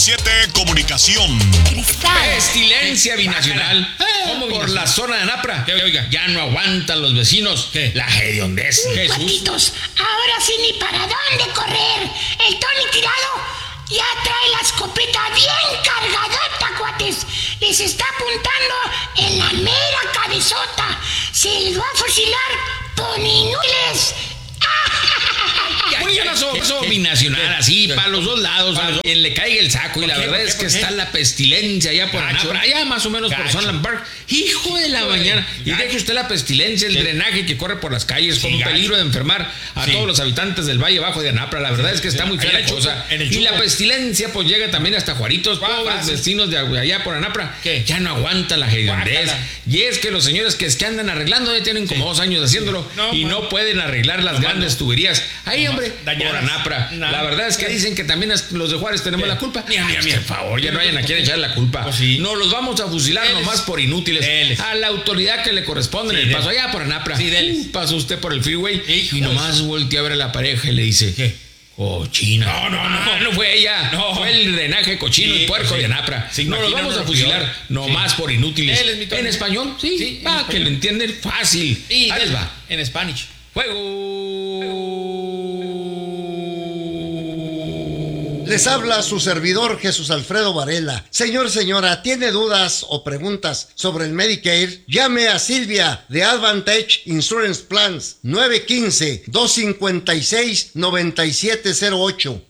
Comunicación. Cristal. Pestilencia binacional. Por la zona de Anapra. Oiga, ya no aguantan los vecinos. La hediondez. Cuatitos, ahora sí ni para dónde correr. El Tony tirado ya trae la escopeta bien cargadota, cuates. Les está apuntando en la mera cabezota. Se les va a fusilar por inútiles. Eso binacional, así, para los dos lados, a quien le caiga el saco. Y la verdad es que está la pestilencia allá por Anapra, allá más o menos por Sunland Park. Hijo de la mañana. Y deje usted la pestilencia, el drenaje que corre por las calles, con peligro de enfermar a todos los habitantes del Valle Bajo de Anapra. La verdad es que está muy fea la cosa. Y la pestilencia, pues llega también hasta Juaritos, pobres vecinos de allá por Anapra, ya no aguanta la hediondez. Y es que los señores que andan arreglando ya tienen como 2 años haciéndolo y no pueden arreglar las grandes tuberías. Ahí, hombre, por Anapra. La verdad es que dicen que también los de Juárez tenemos la culpa. Mira, por favor, ya no vayan a querer echar la culpa. No los vamos a fusilar nomás por inútiles. A la autoridad que le corresponde en el paso allá por Anapra. Pasó usted por el freeway y nomás voltea a ver a la pareja y le dice: ¿qué? Cochina. No fue ella. Fue el drenaje cochino y puerco de Anapra. No los vamos a fusilar nomás por inútiles. ¿En español? Sí. Que lo entienden fácil. Ahí les va. En Spanish. ¡Fuego! Les habla su servidor Jesús Alfredo Varela. Señor, señora, ¿tiene dudas o preguntas sobre el Medicare? Llame a Silvia de Advantage Insurance Plans 915-256-9708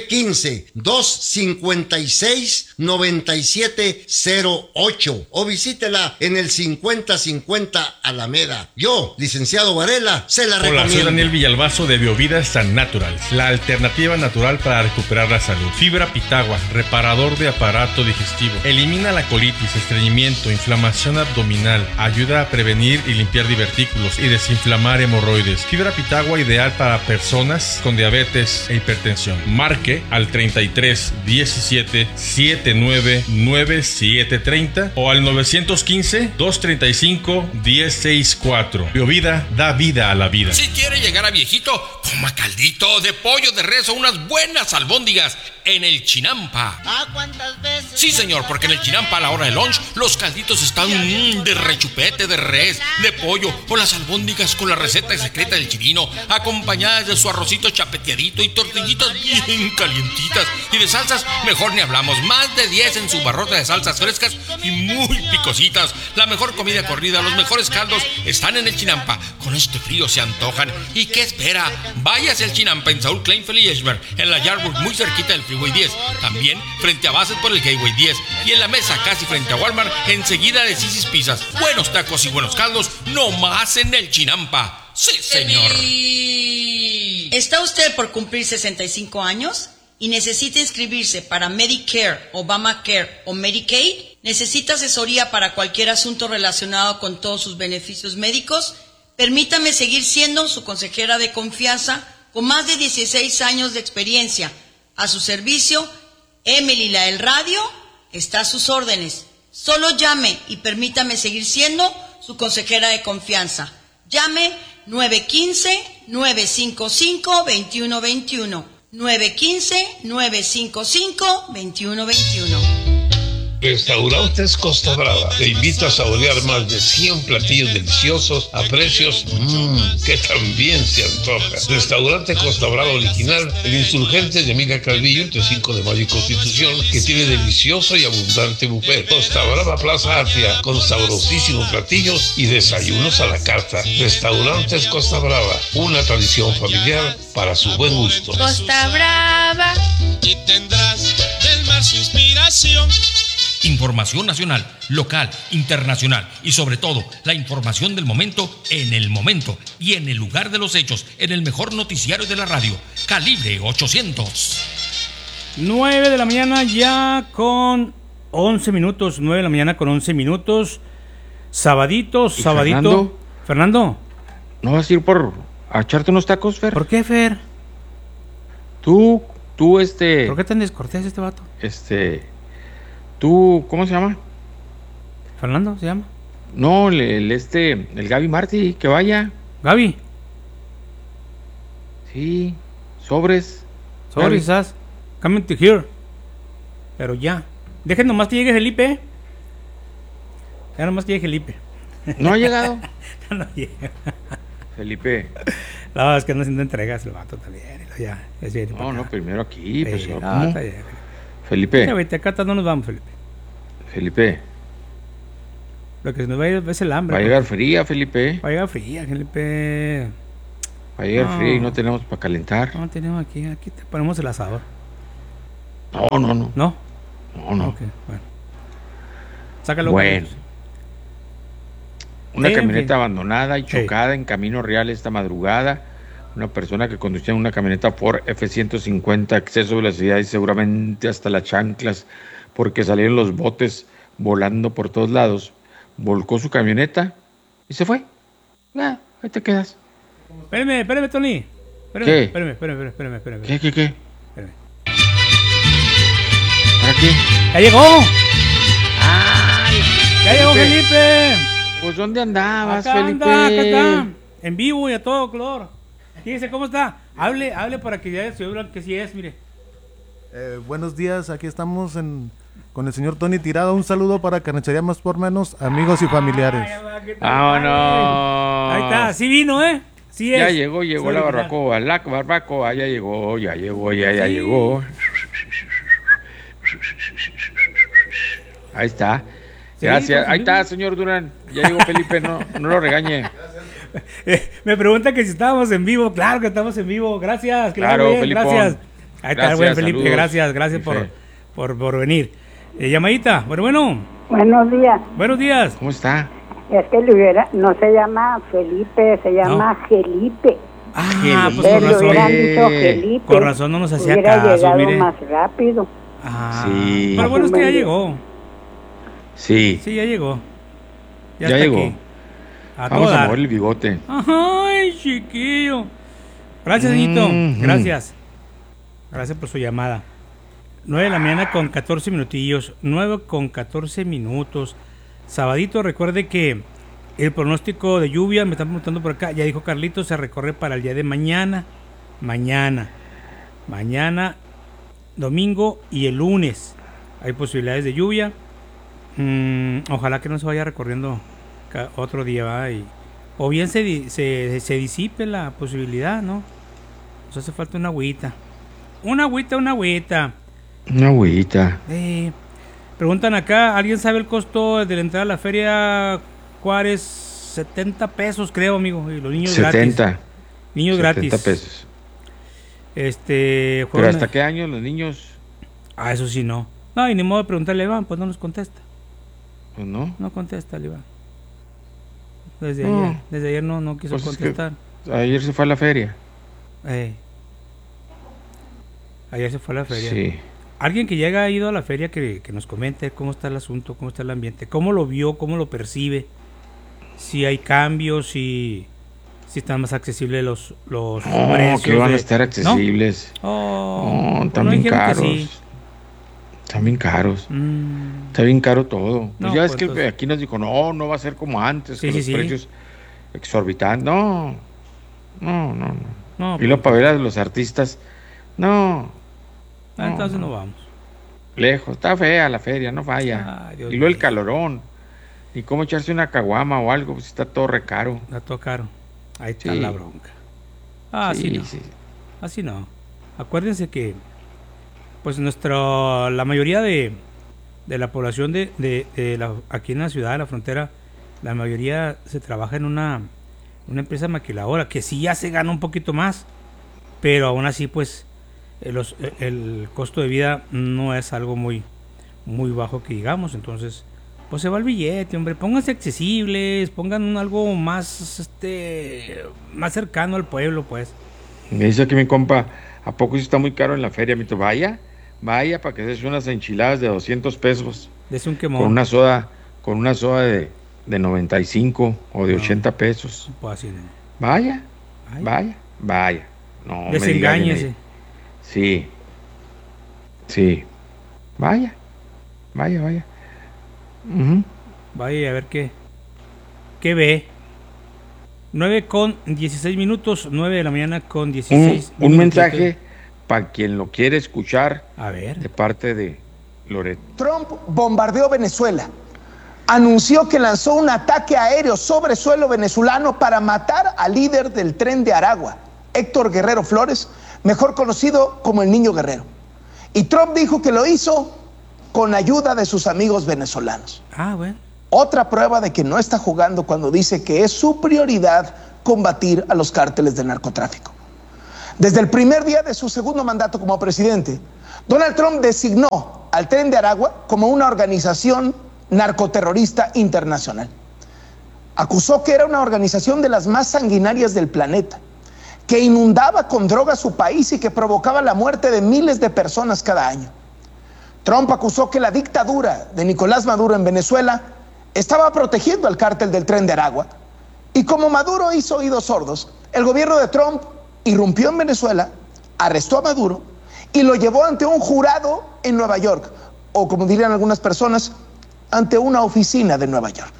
915-256-9708 o visítela en el 5050 Alameda. Yo, licenciado Varela, se la recomiendo. Hola, soy Daniel Villalbazo de Biovida San Natural, la alternativa natural para recuperar la salud. Fibra Pitagua, reparador de aparato digestivo. Elimina la colitis, estreñimiento, inflamación abdominal. Ayuda a prevenir y limpiar divertículos y desinflamar hemorroides. Fibra Pitagua ideal para personas con diabetes e hipertensión. Marque al 33 17 79 9730 o al 915 235 1064. Biovida da vida a la vida. Si quiere llegar a viejito, coma caldito de pollo de res o unas buenas albóndigas en el Chinampa. ¿Cuántas veces? Sí, señor, porque en el Chinampa a la hora de lunch los calditos están de rechupete, de res, de pollo o las albóndigas con la receta secreta del chilino, acompañadas de su arrocito chapeteadito y tortillitas bien calientitas. Y de salsas, mejor ni hablamos. Más de 10 en su barrota de salsas frescas y muy picositas. La mejor comida corrida, los mejores caldos están en el Chinampa. Con este frío se antojan. ¿Y qué espera? Váyase al Chinampa en Saúl Kleinfeld y Eschberg, en la Yardburg, muy cerquita del Freeway 10. También frente a Bassett por el Gateway 10. Y en la mesa casi frente a Walmart, enseguida de Sisi's Pizzas. Buenos tacos y buenos caldos, no más en el Chinampa. Sí, señor. ¿Está usted por cumplir 65 años y necesita inscribirse para Medicare, Obamacare o Medicaid? ¿Necesita asesoría para cualquier asunto relacionado con todos sus beneficios médicos? Permítame seguir siendo su consejera de confianza con más de 16 años de experiencia. A su servicio, Emily la del radio está a sus órdenes. Solo llame y permítame seguir siendo su consejera de confianza. Llame 915-955-2121. 915-955-2121. Restaurantes Costa Brava te invita a saborear más de 100 platillos deliciosos a precios que también se antoja. Restaurante Costa Brava original, el Insurgente de Emilia Calvillo, entre 5 de Mayo y Constitución, que tiene delicioso y abundante buffet. Costa Brava Plaza Atria, con sabrosísimos platillos y desayunos a la carta. Restaurantes Costa Brava, una tradición familiar para su buen gusto. Costa Brava. Y tendrás del mar su inspiración. Información nacional, local, internacional y sobre todo la información del momento en el momento y en el lugar de los hechos, en el mejor noticiario de la radio, Calibre 800. 9 de la mañana ya con 11 minutos, 9 de la mañana con 11 minutos. Sabadito. Fernando. ¿No vas a ir a echarte unos tacos, Fer? ¿Por qué, Fer? Tú, ¿Por qué tan descortés este vato? Tú, ¿cómo se llama? ¿Fernando se llama? No, el Gaby Martí, que vaya. ¿Gaby? Sí, sobres. Sorry, Sas. Coming to here. Pero ya. Dejen nomás que llegue Felipe. Ya nomás que llegue Felipe. ¿No ha llegado? No llega. Felipe. No, es que no haciendo entregas el vato también. Ya, no, primero aquí. Sí, pues, no, está bien. Felipe. Ya, vete, acá no nos vamos, Felipe. Felipe. Lo que se nos va a ir es el hambre. Va a llegar fría, Felipe. Va a llegar fría, Felipe. Va a llegar fría y no tenemos para calentar. No tenemos aquí te ponemos el asador. No. ¿No? No. Ok, bueno. Sácalo. Bueno. Una camioneta abandonada y chocada en Camino Real esta madrugada. Una persona que conducía una camioneta Ford F-150 a exceso de velocidad y seguramente hasta las chanclas porque salieron los botes volando por todos lados. Volcó su camioneta y se fue. Ahí te quedas. Espérame, Tony. ¿Qué? Espérame. ¿Qué? Espérame. ¿Para qué? ¡Ya llegó! ¡Ay! ¡Ya llegó Felipe! Pues ¿dónde andabas, acá Felipe? Acá está. En vivo y a todo color. Fíjese cómo está. Hable para que ya se oiga que sí es, mire. Buenos días, aquí estamos con el señor Tony Tirado. Un saludo para Carnicería Más por Menos, amigos y familiares. ¡Vámonos! Ahí está, sí vino, Sí es. Ya llegó la barbacoa, ya llegó. Ahí está. Gracias. Ahí está, señor Durán. Ya llegó Felipe, no lo regañe. Me pregunta que si estábamos en vivo. Claro que estamos en vivo. Gracias. Claro, Felipe. Gracias. Ahí está el buen Felipe. Saludos. Gracias por venir. Llamadita. Bueno. Buenos días. Buenos días. ¿Cómo está? Es que no se llama Felipe, se llama Felipe. Pues con razón. Dicho Felipe, con razón no nos hacía hubiera caso, llegado mire. más rápido. Sí. Pero bueno, es que ya llegó. Sí. Sí, ya llegó. Ya llegó. Aquí. Vamos a mover el bigote. Ay, chiquillo. Gracias, señorito. Gracias. Gracias por su llamada. 9 de la mañana con 14 minutillos. 9 con 14 minutos. Sabadito, recuerde que el pronóstico de lluvia, me están preguntando por acá, ya dijo Carlitos, se recorre para el día de mañana. Mañana, domingo y el lunes. Hay posibilidades de lluvia. Ojalá que no se vaya recorriendo otro día, ¿va? O bien se disipe la posibilidad, ¿no? Nos hace falta una agüita. Una agüita. Preguntan acá, ¿alguien sabe el costo de la entrada a la feria Juárez? 70 pesos, creo, amigo. Y los niños 70. Gratis. Niños 70 gratis. pesos. ¿Pero hasta qué año los niños? Eso sí, no. No, y ni modo de preguntarle a Iván, pues no nos contesta. Pues no. No contesta el Iván. Desde ayer no quiso contestar. Ayer se fue a la feria. Ayer se fue a la feria. Sí. Alguien que ya haya ido a la feria que nos comente cómo está el asunto, cómo está el ambiente, cómo lo vio, cómo lo percibe, si hay cambios, si están más accesibles los precios. Que van a estar accesibles. ¿No? Están bien caros. Sí. Están bien caros. Está bien caro todo. Pues ya es que entonces... aquí nos dijo, no va a ser como antes, con los precios exorbitantes. No. Y luego para ver a los artistas, no. Entonces no vamos. Lejos, está fea la feria, no falla. Y luego el calorón. Y cómo echarse una caguama o algo, pues está todo recaro. Está todo caro. Ahí está la bronca. Así no. Acuérdense que pues la mayoría de la población aquí en la ciudad de la frontera, la mayoría se trabaja en una empresa maquiladora, que sí ya se gana un poquito más, pero aún así pues el costo de vida no es algo muy bajo que digamos. Entonces pues se va el billete, hombre. Pónganse accesibles, pongan algo más más cercano al pueblo, pues. Me dice aquí mi compa, ¿a poco sí está muy caro en la feria? Me dice, vaya para que se eche unas enchiladas de 200 pesos. Dese un quemón. Con una soda de 95 o de 80 pesos. Pues así no. Vaya. No, desengáñese. Sí. Vaya. Vaya a ver qué ve. 9 con 16 minutos, 9 de la mañana con 16 minutos. Un mensaje para quien lo quiere escuchar. A ver. De parte de Loret. Trump bombardeó Venezuela. Anunció que lanzó un ataque aéreo sobre suelo venezolano para matar al líder del Tren de Aragua, Héctor Guerrero Flores, mejor conocido como el Niño Guerrero. Y Trump dijo que lo hizo con ayuda de sus amigos venezolanos. Bueno. Otra prueba de que no está jugando cuando dice que es su prioridad combatir a los cárteles del narcotráfico. Desde el primer día de su segundo mandato como presidente, Donald Trump designó al Tren de Aragua como una organización narcoterrorista internacional. Acusó que era una organización de las más sanguinarias del planeta, que inundaba con droga su país y que provocaba la muerte de miles de personas cada año. Trump acusó que la dictadura de Nicolás Maduro en Venezuela estaba protegiendo al cártel del Tren de Aragua. Y como Maduro hizo oídos sordos, el gobierno de Trump irrumpió en Venezuela, arrestó a Maduro y lo llevó ante un jurado en Nueva York, o como dirían algunas personas, ante una oficina de Nueva York.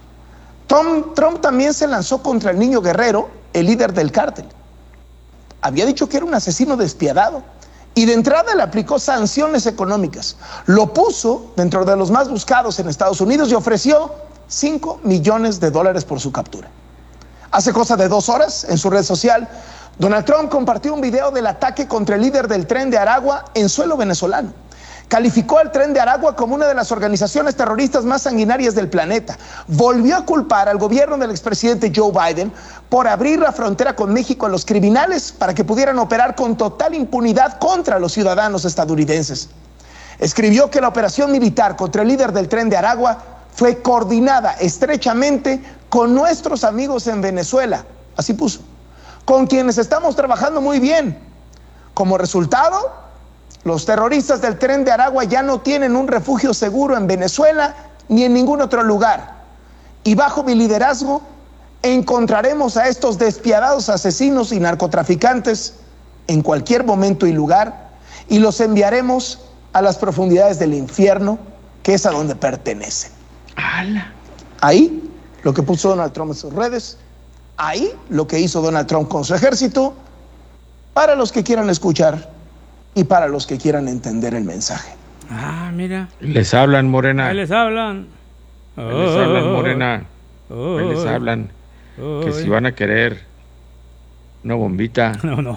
Trump también se lanzó contra el Niño Guerrero, el líder del cártel. Había dicho que era un asesino despiadado y de entrada le aplicó sanciones económicas. Lo puso dentro de los más buscados en Estados Unidos y ofreció $5 millones por su captura. Hace cosa de 2 horas, en su red social, Donald Trump compartió un video del ataque contra el líder del Tren de Aragua en suelo venezolano. Calificó al Tren de Aragua como una de las organizaciones terroristas más sanguinarias del planeta. Volvió a culpar al gobierno del expresidente Joe Biden por abrir la frontera con México a los criminales para que pudieran operar con total impunidad contra los ciudadanos estadounidenses. Escribió que la operación militar contra el líder del Tren de Aragua fue coordinada estrechamente con nuestros amigos en Venezuela, así puso, con quienes estamos trabajando muy bien. Como resultado, los terroristas del Tren de Aragua ya no tienen un refugio seguro en Venezuela ni en ningún otro lugar. Y bajo mi liderazgo encontraremos a estos despiadados asesinos y narcotraficantes en cualquier momento y lugar y los enviaremos a las profundidades del infierno, que es a donde pertenecen. ¡Hala! Ahí lo que puso Donald Trump en sus redes, ahí lo que hizo Donald Trump con su ejército, para los que quieran escuchar y para los que quieran entender el mensaje. Mira. Les hablan, Morena. Ahí les hablan. Ahí les hablan, Morena. Ahí les hablan. Que si van a querer una bombita. No.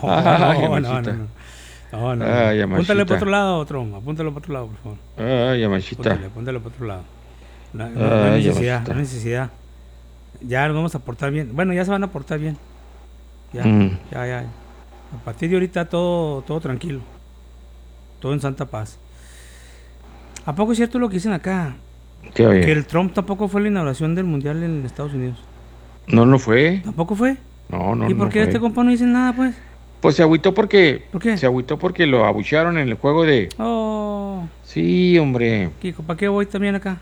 Ay, apúntale por otro lado, Trump. Apúntale por otro lado, por favor. Ay, Yamashita. Apúntale por otro lado. No hay necesidad. Ya nos vamos a portar bien. Bueno, ya se van a portar bien. Ya. A partir de ahorita todo tranquilo. Todo en santa paz. ¿A poco es cierto lo que dicen acá? ¿Qué, oye? Que el Trump tampoco fue a la inauguración del Mundial en Estados Unidos. No fue. ¿Tampoco fue? No. ¿Y por qué este compa no dice nada, pues? Pues se agüitó porque... ¿Por qué? Se agüitó porque lo abuchearon en el juego de... Oh. Sí, hombre. Kiko, ¿para qué voy también acá?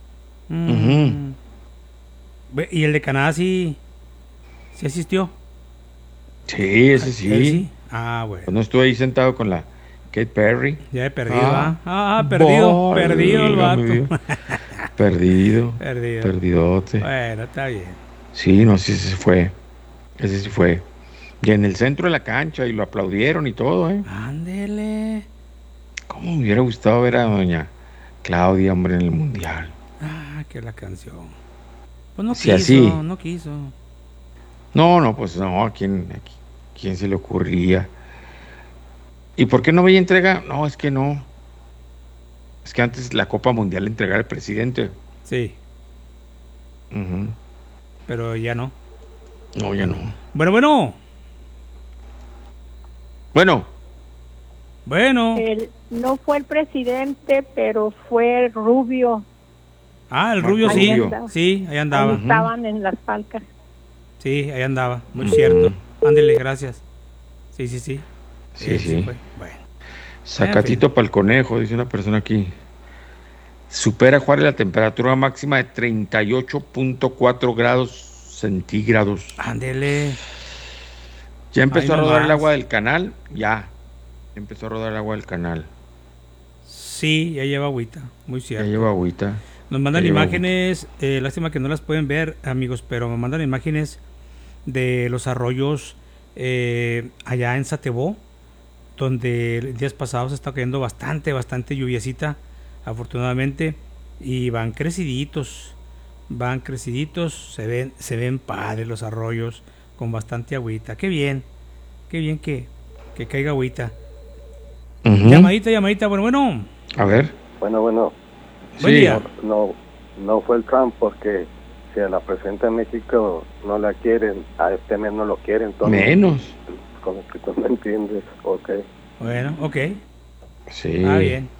¿Y el de Canadá sí asistió? Sí, ese sí. Sí. Bueno. Pues no estuve ahí sentado con la Katy Perry. Ya he perdido, perdido el vato. Perdido. Perdidote. Bueno, está bien. Sí, no, sí, ese sí fue. Y en el centro de la cancha, y lo aplaudieron y todo, Ándele. ¿Cómo me hubiera gustado ver a doña Claudia, hombre, en el Mundial? Que la canción. Pues no sí, quiso, así. No quiso. No, pues no, ¿a quién se le ocurría? ¿Y por qué no veía entrega? No, es que no. Es que antes la Copa Mundial la entregaba el presidente. Sí. Pero ya no. No, ya no. Bueno. No fue el presidente, pero fue Rubio. El Rubio sí. Sí, ahí andaba. Ahí estaban en las palcas. Sí, ahí andaba. Muy cierto. Ándele, gracias. Sí. Sí. Fue. Bueno. Sacatito para el conejo, dice una persona aquí. Supera Juárez la temperatura máxima de 38.4 grados centígrados. Ándele. Ya empezó a rodar el agua del canal. Empezó a rodar el agua del canal. Sí, ya lleva agüita. Muy cierto. Ya lleva agüita. Nos mandan imágenes, lástima que no las pueden ver, amigos, pero me mandan imágenes de los arroyos allá en Satebó, donde días pasados está cayendo bastante lluviecita afortunadamente, y van creciditos, se ven padres los arroyos con bastante agüita. Qué bien que caiga agüita. Llamadita, bueno. A ver. Bueno. Buen día. No fue el Trump, porque si a la presidenta de México no la quieren, a este mes no lo quieren. Entonces, menos. Como que tú me entiendes, ok. Bueno, ok. Sí. Bien.